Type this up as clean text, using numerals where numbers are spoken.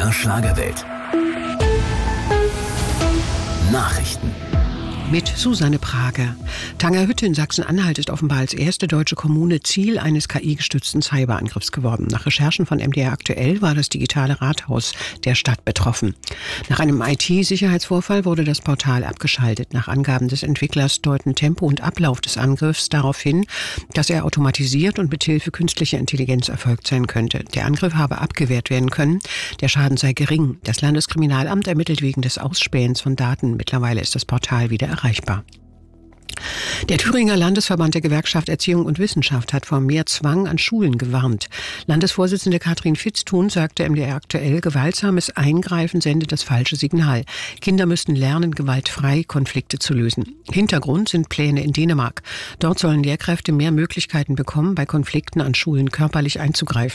MDR Schlagerwelt. Nachrichten. Mit Susanne Prager. Tangerhütte in Sachsen-Anhalt ist offenbar als erste deutsche Kommune Ziel eines KI-gestützten Cyberangriffs geworden. Nach Recherchen von MDR aktuell war das digitale Rathaus der Stadt betroffen. Nach einem IT-Sicherheitsvorfall wurde das Portal abgeschaltet. Nach Angaben des Entwicklers deuten Tempo und Ablauf des Angriffs darauf hin, dass er automatisiert und mithilfe künstlicher Intelligenz erfolgt sein könnte. Der Angriff habe abgewehrt werden können. Der Schaden sei gering. Das Landeskriminalamt ermittelt wegen des Ausspähens von Daten. Mittlerweile ist das Portal wieder erreichbar. Der Thüringer Landesverband der Gewerkschaft Erziehung und Wissenschaft hat vor mehr Zwang an Schulen gewarnt. Landesvorsitzende Katrin Fitzthun sagte MDR aktuell, gewaltsames Eingreifen sende das falsche Signal. Kinder müssten lernen, gewaltfrei Konflikte zu lösen. Hintergrund sind Pläne in Dänemark. Dort sollen Lehrkräfte mehr Möglichkeiten bekommen, bei Konflikten an Schulen körperlich einzugreifen.